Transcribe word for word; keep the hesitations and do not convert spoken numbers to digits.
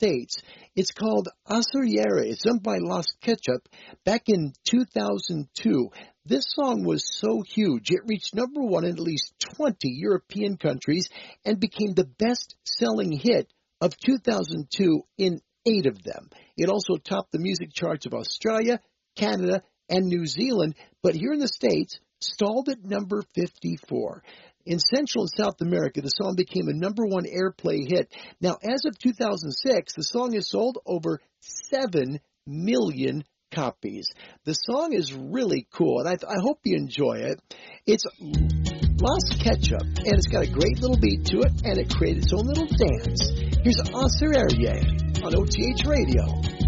States. It's called Asurere. It's done by Las Ketchup back in two thousand two. This song was so huge, it reached number one in at least twenty European countries and became the best-selling hit of two thousand two in eight of them. It also topped the music charts of Australia, Canada, and New Zealand, but here in the States, stalled at number fifty-four. In Central and South America, the song became a number one airplay hit. Now, as of two thousand six, the song has sold over seven million copies. The song is really cool, and I, I hope you enjoy it. It's Las Ketchup, and it's got a great little beat to it, and it created its own little dance. Here's Asurere on O T H Radio.